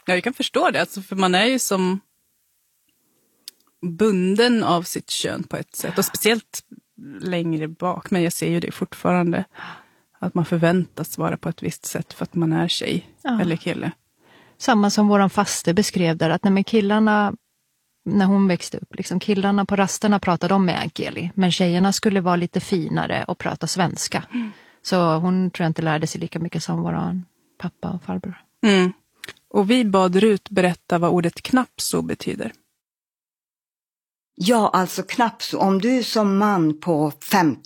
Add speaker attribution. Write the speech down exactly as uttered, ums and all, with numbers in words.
Speaker 1: Ja, jag kan förstå det. Alltså, för man är ju som bunden av sitt kön på ett sätt. Och speciellt längre bak. Men jag ser ju det fortfarande. Att man förväntas vara på ett visst sätt för att man är tjej ja. eller kille.
Speaker 2: Samma som våran faste beskrev där. Att när killarna, när hon växte upp, liksom, killarna på rasterna pratade om meänkieli. Men tjejerna skulle vara lite finare och prata svenska. Mm. Så hon tror jag inte lärde sig lika mycket som våran pappa och farbror.
Speaker 1: Mm. Och vi bad Rut berätta vad ordet knappso betyder.
Speaker 3: Ja, alltså knappso. Om du som man på femtio